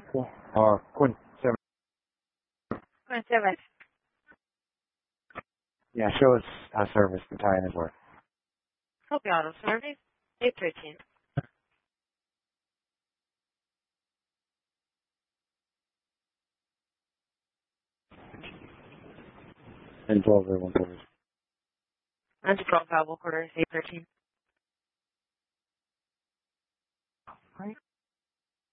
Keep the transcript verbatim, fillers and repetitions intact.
Or Quinn seven. Quinn seven. Yeah, show us how service the tie-in is worth. Hope Auto Service, eight thirteen. And twelve or one quarters. That's twelve five quarters, eight thirteen.